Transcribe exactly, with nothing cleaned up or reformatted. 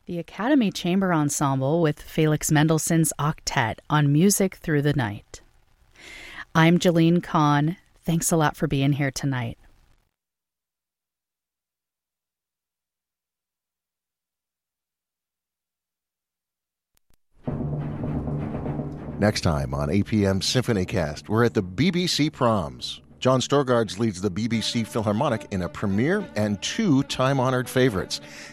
The Academy Chamber Ensemble with Felix Mendelssohn's Octet on Music Through the Night. I'm Jeline Kahn. Thanks a lot for being here tonight. Next time on A P M Symphonycast, we're at the B B C Proms. John Storgards leads the B B C Philharmonic in a premiere and two time-honored favorites.